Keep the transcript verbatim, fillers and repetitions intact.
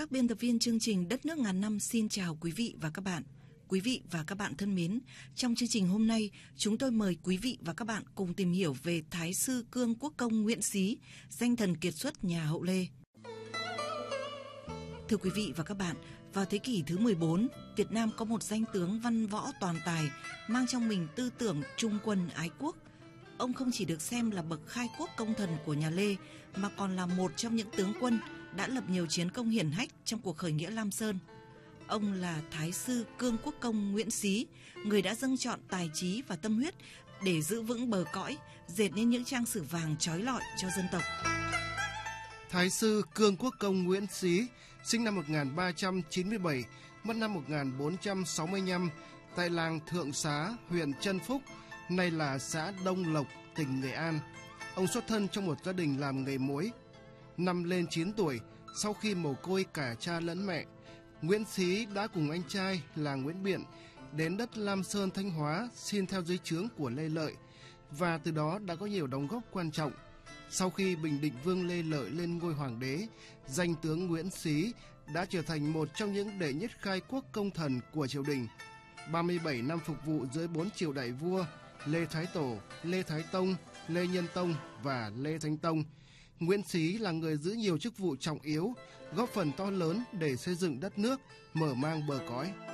các biên tập viên chương trình Đất nước ngàn năm xin chào quý vị và các bạn. Quý vị và các bạn thân mến, trong chương trình hôm nay, chúng tôi mời quý vị và các bạn cùng tìm hiểu về Thái sư Cương Quốc Công Nguyễn Xí, danh thần kiệt xuất nhà Hậu Lê. Thưa quý vị và các bạn, vào thế kỷ thứ mười bốn, Việt Nam có một danh tướng văn võ toàn tài, mang trong mình tư tưởng trung quân ái quốc. Ông không chỉ được xem là bậc khai quốc công thần của nhà Lê, mà còn là một trong những tướng quân đã lập nhiều chiến công hiển hách trong cuộc khởi nghĩa Lam Sơn. Ông là Thái sư Cương Quốc Công Nguyễn Xí, người đã dâng trọn tài trí và tâm huyết để giữ vững bờ cõi, dệt nên những trang sử vàng trói lọi cho dân tộc. Thái sư Cương Quốc Công Nguyễn Xí, sinh năm một nghìn ba trăm chín mươi bảy, mất năm một nghìn bốn trăm sáu mươi lăm, tại làng Thượng Xá, huyện Trân Phúc, nay là xã Đông Lộc, tỉnh Nghệ An. Ông xuất thân trong một gia đình làm nghề muối. Năm lên chín tuổi, sau khi mồ côi cả cha lẫn mẹ, Nguyễn Xí đã cùng anh trai là Nguyễn Biện đến đất Lam Sơn Thanh Hóa xin theo dưới trướng của Lê Lợi, và từ đó đã có nhiều đóng góp quan trọng. Sau khi Bình Định Vương Lê Lợi lên ngôi hoàng đế, danh tướng Nguyễn Xí đã trở thành một trong những đệ nhất khai quốc công thần của triều đình. ba mươi bảy năm phục vụ dưới bốn triều đại vua Lê Thái Tổ, Lê Thái Tông, Lê Nhân Tông và Lê Thánh Tông, Nguyễn Xí là người giữ nhiều chức vụ trọng yếu, góp phần to lớn để xây dựng đất nước, mở mang bờ cõi.